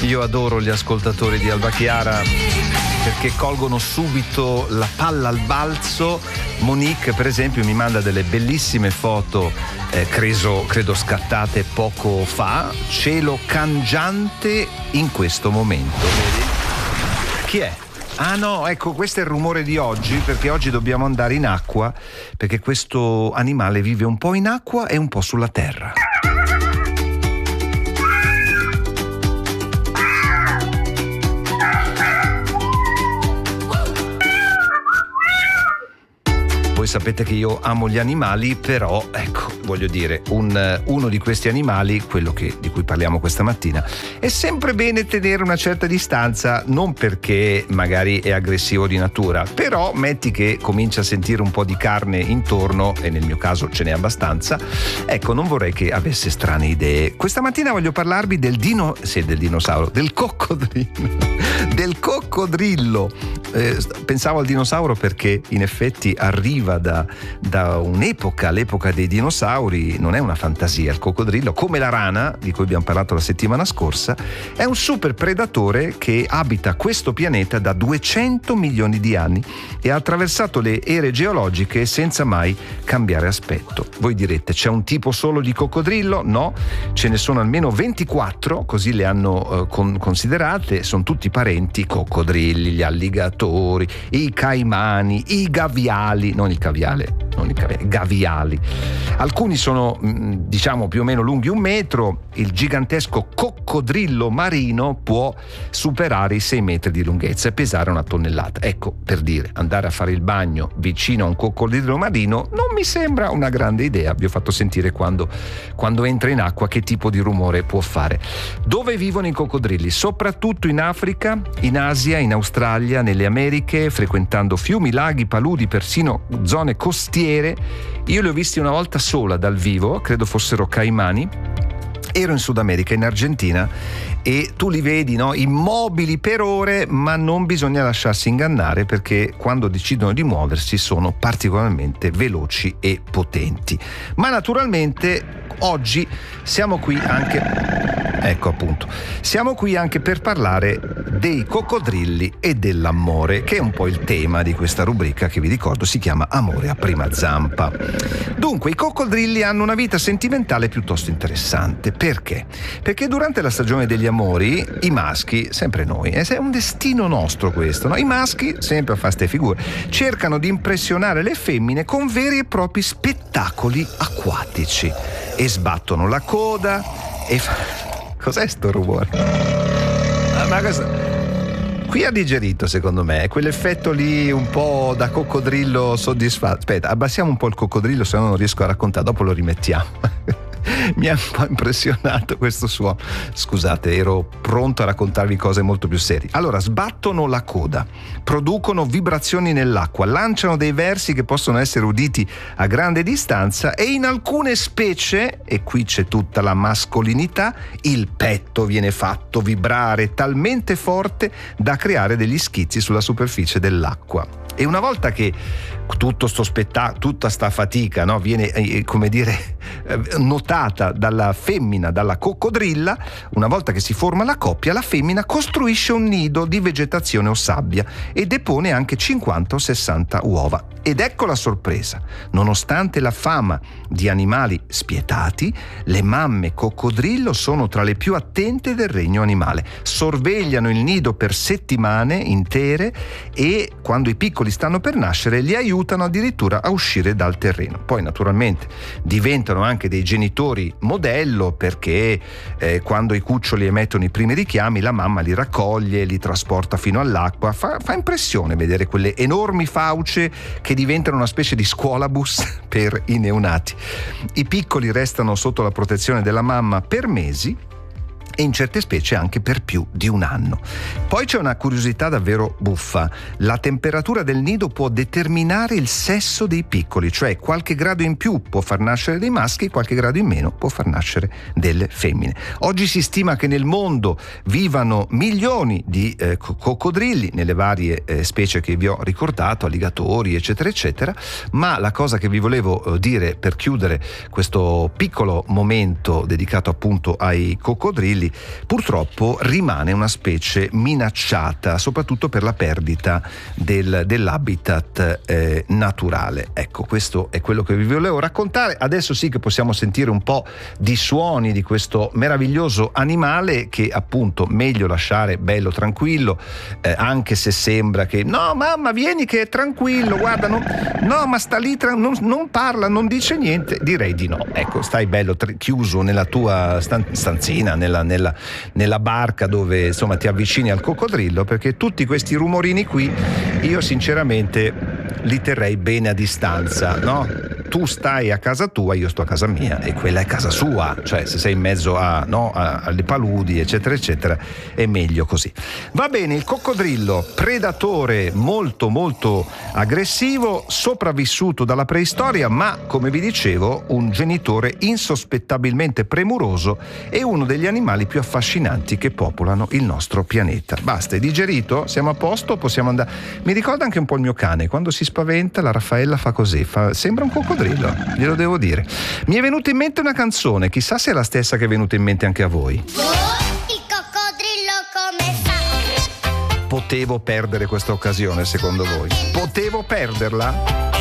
Io adoro gli ascoltatori di Alba Chiara perché colgono subito la palla al balzo. Monique, per esempio, mi manda delle bellissime foto, credo scattate poco fa. Cielo cangiante in questo momento. Vedi? Chi è? Ah no, ecco, questo è il rumore di oggi, perché oggi dobbiamo andare in acqua, perché questo animale vive un po' in acqua e un po' sulla terra. Voi sapete che io amo gli animali, però ecco, voglio dire, uno di questi animali, quello di cui parliamo questa mattina, è sempre bene tenere una certa distanza, non perché magari è aggressivo di natura, però metti che comincia a sentire un po' di carne intorno, e nel mio caso ce n'è abbastanza, ecco, non vorrei che avesse strane idee. Questa mattina voglio parlarvi del dinosauro, del coccodrillo. Del coccodrillo. Pensavo al dinosauro perché in effetti arriva da un'epoca, l'epoca dei dinosauri. Non è una fantasia. Il coccodrillo, come la rana di cui abbiamo parlato la settimana scorsa, è un super predatore che abita questo pianeta da 200 milioni di anni e ha attraversato le ere geologiche senza mai cambiare aspetto. Voi direte, c'è un tipo solo di coccodrillo? No, ce ne sono almeno 24, così le hanno considerate. Sono tutti parenti: coccodrilli, gli alligatori, i caimani, i gaviali, gaviali. Alcuni sono, diciamo, più o meno lunghi 1 metro. Il gigantesco coccodrillo marino può superare i 6 metri di lunghezza e pesare 1 tonnellata. Ecco, per dire, andare a fare il bagno vicino a un coccodrillo marino non mi sembra una grande idea. Vi ho fatto sentire quando entra in acqua che tipo di rumore può fare. Dove vivono i coccodrilli? Soprattutto in Africa, in Asia, in Australia, nelle Americhe, frequentando fiumi, laghi, paludi, persino zone costiere. Io li ho visti una volta sola dal vivo, credo fossero caimani. Ero in Sud America, in Argentina, e tu li vedi, no, immobili per ore, ma non bisogna lasciarsi ingannare, perché quando decidono di muoversi sono particolarmente veloci e potenti. Ma naturalmente oggi siamo qui anche per parlare dei coccodrilli e dell'amore, che è un po' il tema di questa rubrica che, vi ricordo, si chiama Amore a prima zampa. Dunque, i coccodrilli hanno una vita sentimentale piuttosto interessante. Perché? Perché durante la stagione degli amori i maschi, sempre noi, è un destino nostro questo, no? I maschi, sempre a fare ste figure, cercano di impressionare le femmine con veri e propri spettacoli acquatici e sbattono la coda e cos'è sto rumore? Ma cosa? Qui ha digerito, secondo me, è quell'effetto lì un po' da coccodrillo soddisfatto. Aspetta, abbassiamo un po' il coccodrillo, se no non riesco a raccontare, dopo lo rimettiamo. Mi ha un po' impressionato questo suono. Scusate, ero pronto a raccontarvi cose molto più serie. Allora, sbattono la coda, producono vibrazioni nell'acqua, lanciano dei versi che possono essere uditi a grande distanza, e in alcune specie, e qui c'è tutta la mascolinità, il petto viene fatto vibrare talmente forte da creare degli schizzi sulla superficie dell'acqua. E una volta che tutta sta fatica, no, viene notata dalla femmina, dalla coccodrilla, una volta che si forma la coppia, la femmina costruisce un nido di vegetazione o sabbia e depone anche 50 o 60 uova. Ed ecco la sorpresa: nonostante la fama di animali spietati, le mamme coccodrillo sono tra le più attente del regno animale. Sorvegliano il nido per settimane intere e, quando i piccoli stanno per nascere, li aiutano addirittura a uscire dal terreno. Poi naturalmente diventano anche dei genitori modello, perché quando i cuccioli emettono i primi richiami, la mamma li raccoglie, li trasporta fino all'acqua. Fa impressione vedere quelle enormi fauce che diventano una specie di scuolabus per i neonati. I piccoli restano sotto la protezione della mamma per mesi e in certe specie anche per più di 1 anno. Poi c'è una curiosità davvero buffa: la temperatura del nido può determinare il sesso dei piccoli, cioè qualche grado in più può far nascere dei maschi, qualche grado in meno può far nascere delle femmine. Oggi si stima che nel mondo vivano milioni di coccodrilli nelle varie specie che vi ho ricordato, alligatori eccetera eccetera, ma la cosa che vi volevo dire per chiudere questo piccolo momento dedicato appunto ai coccodrilli coccodrilli. Purtroppo rimane una specie minacciata, soprattutto per la perdita dell'habitat naturale. Ecco, questo è quello che vi volevo raccontare. Adesso sì che possiamo sentire un po' di suoni di questo meraviglioso animale che appunto meglio lasciare bello tranquillo, anche se sembra che no mamma vieni che è tranquillo, guarda no ma sta lì non parla, non dice niente. Direi di no, ecco, stai bello chiuso nella tua stanzina, nella barca dove insomma ti avvicini al coccodrillo, perché tutti questi rumorini qui io sinceramente li terrei bene a distanza, no? Tu stai a casa tua, io sto a casa mia e quella è casa sua, cioè se sei in mezzo alle paludi eccetera eccetera è meglio così. Va bene, il coccodrillo, predatore molto molto aggressivo, sopravvissuto dalla preistoria, ma come vi dicevo un genitore insospettabilmente premuroso e uno degli animali più affascinanti che popolano il nostro pianeta. Basta, è digerito? Siamo a posto? Possiamo andare? Mi ricorda anche un po' il mio cane, quando si spaventa la Raffaella fa così, sembra un coccodrillo, glielo devo dire. Mi è venuta in mente una canzone, chissà se è la stessa che è venuta in mente anche a voi. Il coccodrillo come fa? Potevo perdere questa occasione, secondo voi? Potevo perderla?